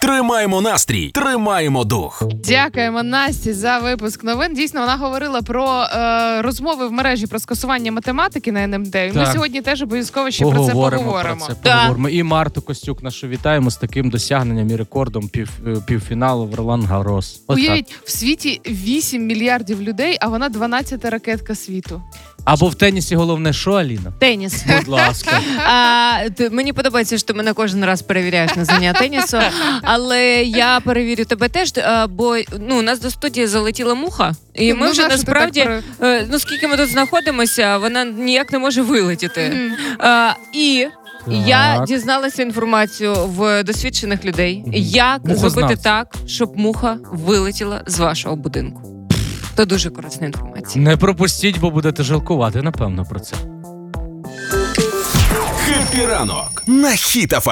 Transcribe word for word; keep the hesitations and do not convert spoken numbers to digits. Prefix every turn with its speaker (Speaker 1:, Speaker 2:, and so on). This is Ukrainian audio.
Speaker 1: Тримаємо настрій, тримаємо дух.
Speaker 2: Дякуємо Насті за випуск новин. Дійсно, вона говорила про е, розмови в мережі про скасування математики на ен ем де. Ми сьогодні теж обов'язково ще про це поговоримо.
Speaker 3: Про це поговоримо. І Марту Костюк нашу вітаємо з таким досягненням і рекордом пів, півфіналу в Ролан Гарос.
Speaker 2: Уявіть, в світі вісім мільярдів людей, а вона дванадцята ракетка світу.
Speaker 3: Або в тенісі головне що, Аліна?
Speaker 4: Теніс.
Speaker 3: Будь ласка.
Speaker 4: А, ти, мені подобається, що ти мене кожен раз перевіряєш на знання тенісу, але я перевірю тебе теж, бо ну, у нас до студії залетіла муха, і ми
Speaker 2: ну,
Speaker 4: вже насправді,
Speaker 2: про...
Speaker 4: ну скільки ми тут знаходимося, вона ніяк не може вилетіти. Mm-hmm. А, і Так. Я дізналася інформацію в досвідчених людей, mm-hmm. як
Speaker 3: Мухознавці.
Speaker 4: зробити так, щоб муха вилетіла з вашого будинку. То дуже корисна інформація.
Speaker 3: Не пропустіть, бо будете жалкувати, напевно, про це.
Speaker 1: Хеппі ранок на Хіт еф ем.